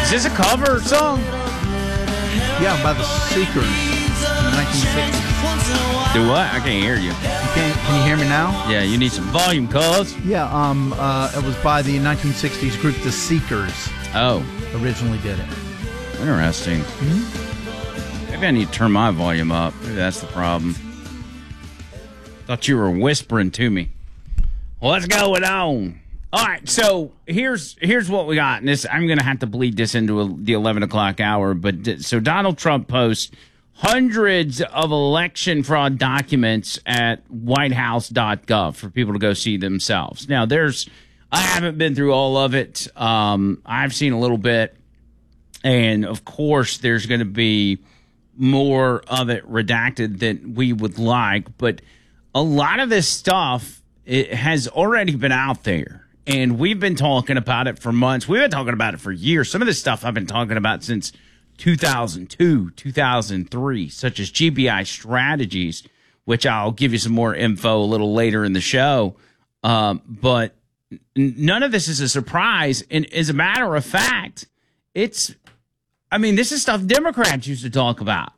Is this a cover song? Yeah, by the Seekers in the 1960s. Do what? I can't hear you. Can you hear me now? Yeah, you need some volume, cuz. Yeah, it was by the 1960s group The Seekers. Oh. Originally did it. Interesting. Mm-hmm. Maybe I need to turn my volume up. Maybe that's the problem. Thought you were whispering to me. What's going on? All right, so here's what we got. And this, I'm going to have to bleed this into the 11 o'clock hour. But so Donald Trump posts hundreds of election fraud documents at whitehouse.gov for people to go see themselves. Now, I haven't been through all of it. I've seen a little bit. And, of course, there's going to be more of it redacted than we would like. But a lot of this stuff, it has already been out there. And we've been talking about it for months. We've been talking about it for years. Some of this stuff I've been talking about since 2002, 2003, such as GBI strategies, which I'll give you some more info a little later in the show. But none of this is a surprise. And as a matter of fact, this is stuff Democrats used to talk about.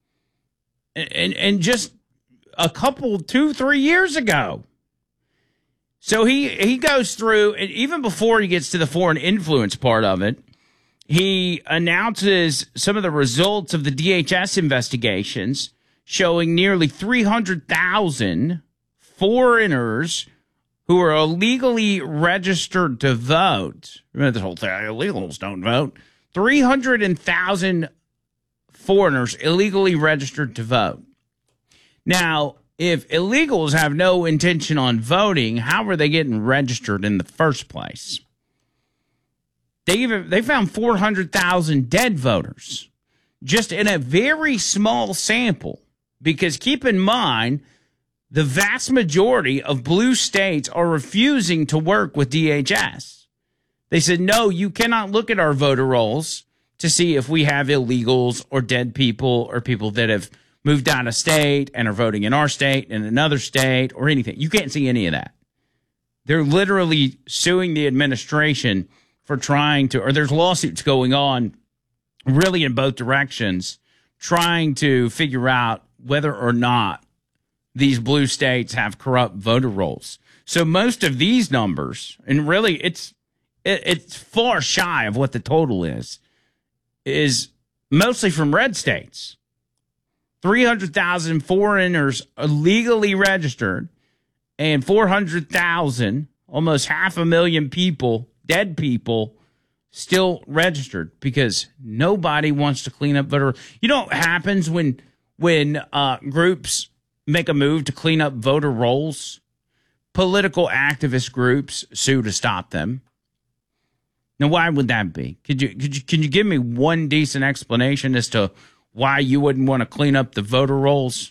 And just a couple, 2-3 years ago. So he goes through, and even before he gets to the foreign influence part of it, he announces some of the results of the DHS investigations showing nearly 300,000 foreigners who are illegally registered to vote. Remember this whole thing, illegals don't vote. 300,000 foreigners illegally registered to vote. Now, if illegals have no intention on voting, how are they getting registered in the first place? They found 400,000 dead voters just in a very small sample. Because keep in mind, the vast majority of blue states are refusing to work with DHS. They said, no, you cannot look at our voter rolls to see if we have illegals or dead people or people that have moved out of state and are voting in our state and another state or anything. You can't see any of that. They're literally suing the administration for trying to, or there's lawsuits going on really in both directions, trying to figure out whether or not these blue states have corrupt voter rolls. So most of these numbers, and really it's far shy of what the total is mostly from red states. 300,000 foreigners illegally registered and 400,000, almost 500,000 people, dead people, still registered because nobody wants to clean up voter. You know what happens when groups make a move to clean up voter rolls? Political activist groups sue to stop them. Now, why would that be? Can you give me one decent explanation as to why you wouldn't want to clean up the voter rolls?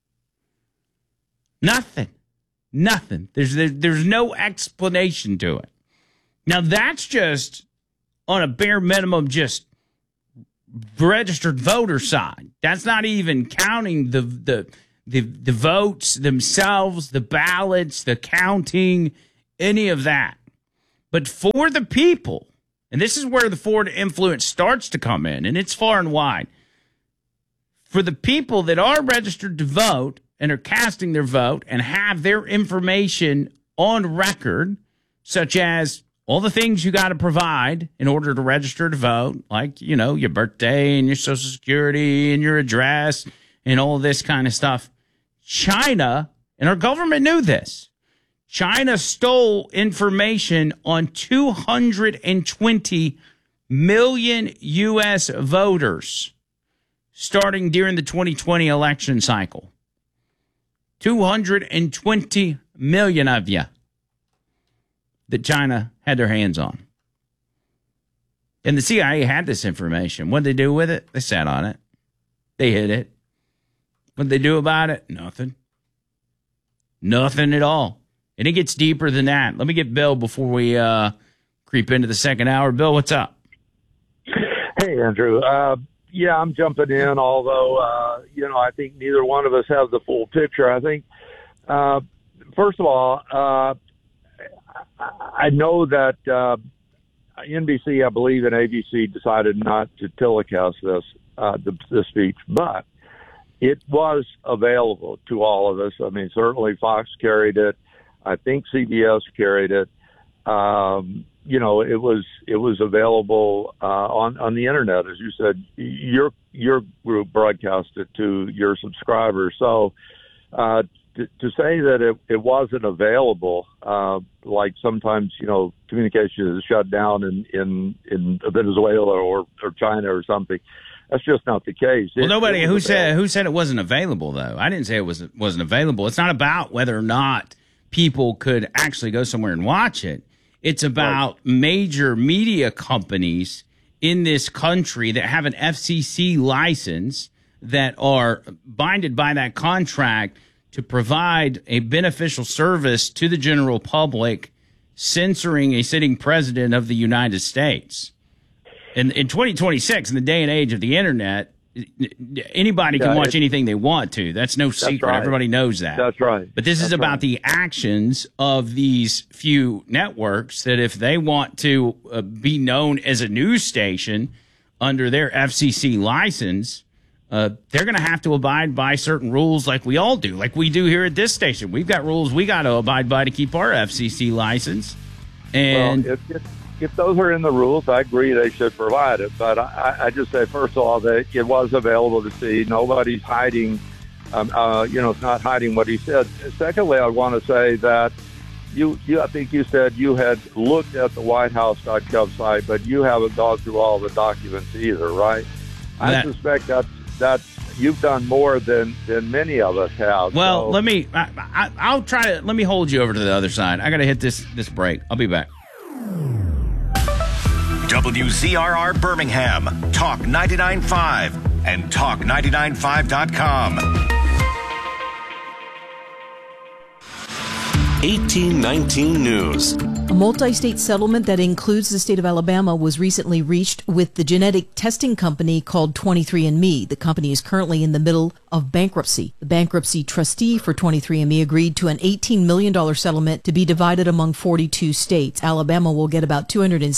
Nothing. There's no explanation to it. Now, that's just on a bare minimum, just registered voter side. That's not even counting the votes themselves, the ballots, the counting, any of that. But for the people, and this is where the foreign influence starts to come in, and it's far and wide. For the people that are registered to vote and are casting their vote and have their information on record, such as all the things you got to provide in order to register to vote, like, your birthday and your social security and your address and all this kind of stuff. China, and our government knew this, China stole information on 220 million U.S. voters starting during the 2020 election cycle. 220 million of you that China had their hands on. And the CIA had this information. What did they do with it? They sat on it. They hid it. What did they do about it? Nothing. Nothing at all. And it gets deeper than that. Let me get Bill before we creep into the second hour. Bill, what's up? Hey, Andrew. Yeah, I'm jumping in, although, I think neither one of us have the full picture. I think, first of all, I know that NBC, I believe, and ABC decided not to telecast this speech, but it was available to all of us. I mean, certainly Fox carried it. I think CBS carried it. It was available on the internet, as you said. Your group broadcast it to your subscribers. So to say that it wasn't available, like sometimes communication is shut down in Venezuela or China or something. That's just not the case. Well, nobody who said it wasn't available, though. I didn't say it wasn't available. It's not about whether or not people could actually go somewhere and watch it. It's about major media companies in this country that have an FCC license that are binded by that contract to provide a beneficial service to the general public, censoring a sitting president of the United States. In 2026, in the day and age of the internet, anybody can watch anything they want to. That's no secret. Right. Everybody knows that. That's right. But this is about the actions of these few networks that if they want to be known as a news station under their FCC license, they're going to have to abide by certain rules like we all do, like we do here at this station. We've got rules we got to abide by to keep our FCC license. And if those are in the rules, I agree they should provide it. But I just say, first of all, that it was available to see. Nobody's hiding, it's not hiding what he said. Secondly, I want to say that I think you said you had looked at the WhiteHouse.gov site, but you haven't gone through all the documents either, right? I suspect that you've done more than many of us have. Well, so. I'll try to, let me hold you over to the other side. I got to hit this break. I'll be back. WZRR Birmingham, Talk 99.5 and Talk995.com. 1819 News. A multi-state settlement that includes the state of Alabama was recently reached with the genetic testing company called 23andMe. The company is currently in the middle of bankruptcy. The bankruptcy trustee for 23andMe agreed to an $18 million settlement to be divided among 42 states. Alabama will get about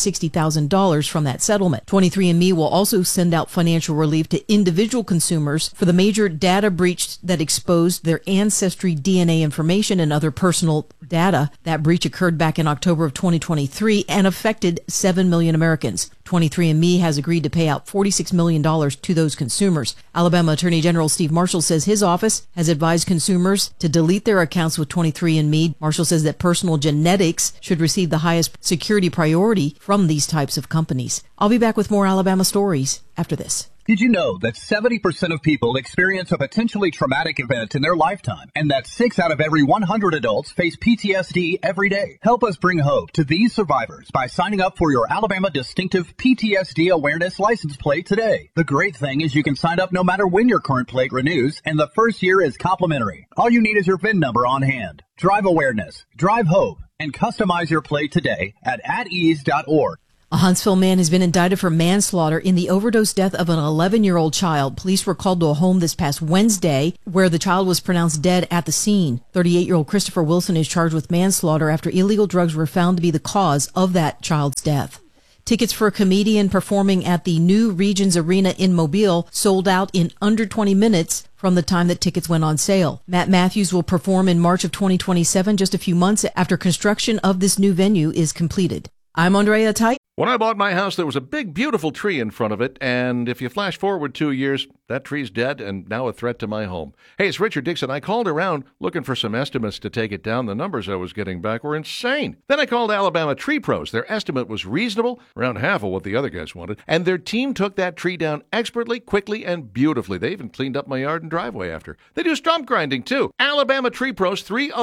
$260,000 from that settlement. 23andMe will also send out financial relief to individual consumers for the major data breach that exposed their ancestry DNA information and other personal data. That breach occurred back in October of 2023 and affected 7 million Americans. 23andMe has agreed to pay out $46 million to those consumers. Alabama Attorney General Steve Marshall says his office has advised consumers to delete their accounts with 23andMe. Marshall says that personal genetics should receive the highest security priority from these types of companies. I'll be back with more Alabama stories after this. Did you know that 70% of people experience a potentially traumatic event in their lifetime, and that 6 out of every 100 adults face PTSD every day? Help us bring hope to these survivors by signing up for your Alabama Distinctive PTSD Awareness License Plate today. The great thing is you can sign up no matter when your current plate renews, and the first year is complimentary. All you need is your VIN number on hand. Drive awareness, drive hope, and customize your plate today at atease.org. A Huntsville man has been indicted for manslaughter in the overdose death of an 11-year-old child. Police were called to a home this past Wednesday where the child was pronounced dead at the scene. 38-year-old Christopher Wilson is charged with manslaughter after illegal drugs were found to be the cause of that child's death. Tickets for a comedian performing at the New Regions Arena in Mobile sold out in under 20 minutes from the time that tickets went on sale. Matt Matthews will perform in March of 2027, just a few months after construction of this new venue is completed. I'm Andrea Tite. When I bought my house, there was a big, beautiful tree in front of it, and if you flash forward 2 years, that tree's dead and now a threat to my home. Hey, it's Richard Dixon. I called around looking for some estimates to take it down. The numbers I was getting back were insane. Then I called Alabama Tree Pros. Their estimate was reasonable, around half of what the other guys wanted, and their team took that tree down expertly, quickly, and beautifully. They even cleaned up my yard and driveway after. They do stump grinding, too. Alabama Tree Pros,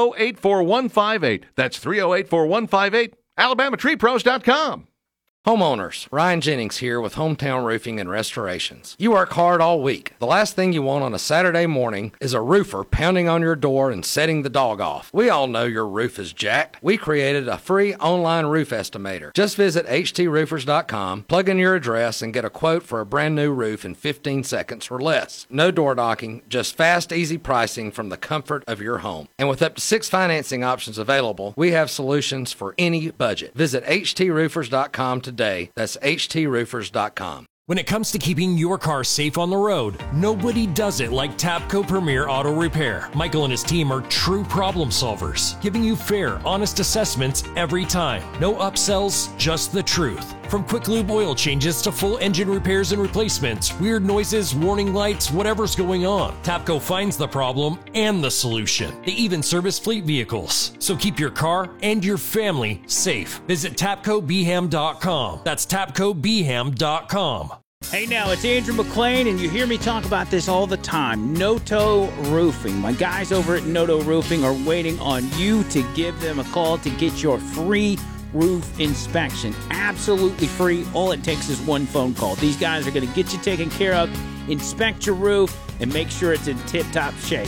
308-4158. That's 308-4158. AlabamaTreePros.com. Homeowners, Ryan Jennings here with Hometown Roofing and Restorations. You work hard all week. The last thing you want on a Saturday morning is a roofer pounding on your door and setting the dog off. We all know your roof is jacked. We created a free online roof estimator. Just visit HTRoofers.com, plug in your address, and get a quote for a brand new roof in 15 seconds or less. No door knocking, just fast, easy pricing from the comfort of your home. And with up to 6 financing options available, we have solutions for any budget. Visit HTRoofers.com today today. That's HTRoofers.com. When it comes to keeping your car safe on the road, nobody does it like Tapco Premier Auto Repair. Michael and his team are true problem solvers, giving you fair, honest assessments every time. No upsells, just the truth. From quick lube oil changes to full engine repairs and replacements, weird noises, warning lights, whatever's going on, Tapco finds the problem and the solution. They even service fleet vehicles. So keep your car and your family safe. Visit TapcoBeham.com. That's TapcoBeham.com. Hey now, it's Andrew McLean, and you hear me talk about this all the time. Noto Roofing. My guys over at Noto Roofing are waiting on you to give them a call to get your free roof inspection. Absolutely free. All it takes is one phone call. These guys are going to get you taken care of, inspect your roof, and make sure it's in tip-top shape.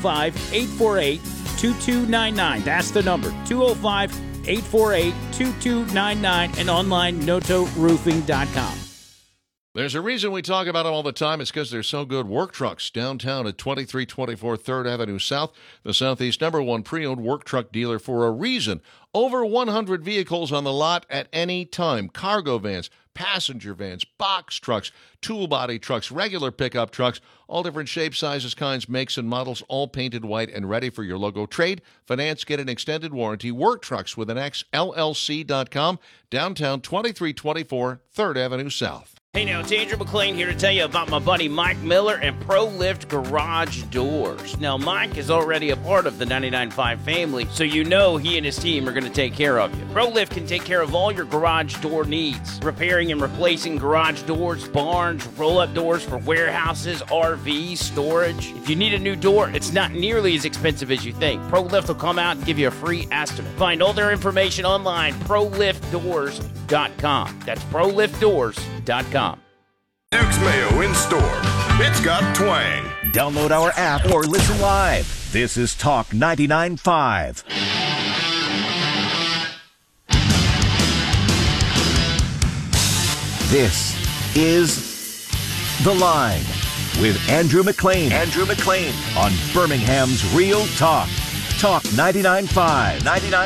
205-848-2299. That's the number. 205-848-2299 and online notoroofing.com. There's a reason we talk about them all the time. It's because they're so good. Work Trucks downtown at 2324 3rd Avenue South, the Southeast #1 pre-owned work truck dealer for a reason. Over 100 vehicles on the lot at any time. Cargo vans, passenger vans, box trucks, tool body trucks, regular pickup trucks, all different shapes, sizes, kinds, makes, and models, all painted white and ready for your logo. Trade, finance, get an extended warranty. Work Trucks with an X, LLC.com, downtown 2324 3rd Avenue South. Hey now, it's Andrew McLean here to tell you about my buddy Mike Miller and ProLift Garage Doors. Now, Mike is already a part of the 99.5 family, so you know he and his team are going to take care of you. ProLift can take care of all your garage door needs, repairing and replacing garage doors, barns, roll-up doors for warehouses, RVs, storage. If you need a new door, it's not nearly as expensive as you think. ProLift will come out and give you a free estimate. Find all their information online, ProLiftDoors.com. That's ProLiftDoors.com. Duke's Mayo in store. It's got twang. Download our app or listen live. This is Talk 99.5. This is The Line with Andrew McLean. Andrew McLean on Birmingham's Real Talk. Talk 99.5.